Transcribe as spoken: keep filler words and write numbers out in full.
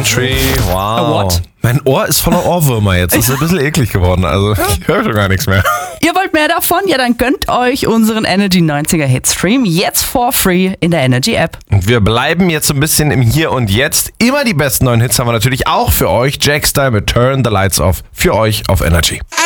Country, wow. What? Mein Ohr ist voller Ohrwürmer jetzt. Das ist ein bisschen eklig geworden. Also ich höre schon gar nichts mehr. Ihr wollt mehr davon? Ja, dann gönnt euch unseren Energy neunziger Hitstream jetzt for free in der Energy App. Und wir bleiben jetzt ein bisschen im Hier und Jetzt. Immer die besten neuen Hits haben wir natürlich auch für euch. Jack Style mit Turn the Lights Off für euch auf Energy.